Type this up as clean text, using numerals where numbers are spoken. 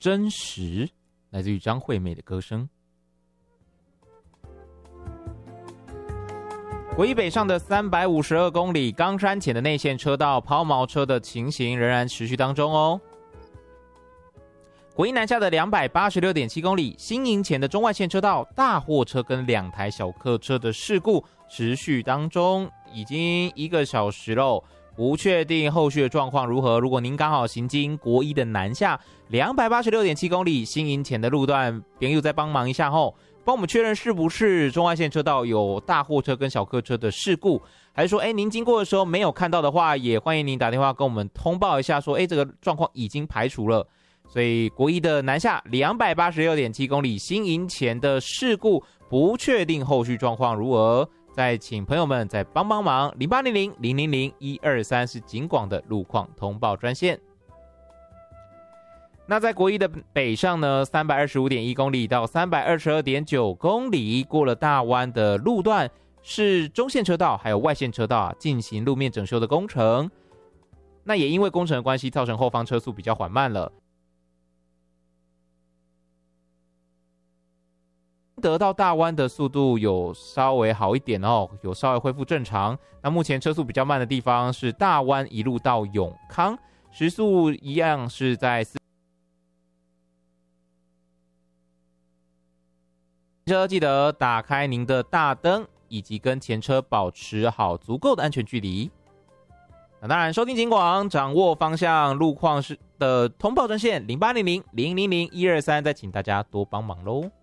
真实，来自于张惠妹的歌声。国一北上的352公里，冈山前的内线车道抛锚车的情形仍然持续当中哦。国一南下的286.7公里，新营前的中外线车道大货车跟2台小客车的事故持续当中，已经1个小时喽，不确定后续的状况如何。如果您刚好行经国一的南下286.7公里新营前的路段，朋友再帮忙一下吼，帮我们确认是不是中外线车道有大货车跟小客车的事故，还是说您经过的时候没有看到的话，也欢迎您打电话跟我们通报一下说这个状况已经排除了。所以国一的南下286.7公里新营前的事故不确定后续状况如何，再请朋友们再帮忙0800-000-123是警广的路况通报专线。那在国一的北上呢，325.1公里到322.9公里，过了大湾的路段是中线车道还有外线车道进行路面整修的工程，那也因为工程的关系造成后方车速比较缓慢了。得到大湾的速度有稍微好一点哦，有稍微恢复正常。那目前车速比较慢的地方是大湾一路到永康，时速一样是在车记得打开您的大灯，以及跟前车保持好足够的安全距离。那当然，收听警广，掌握方向路况的通报专线0800-000-123，再请大家多帮忙喽。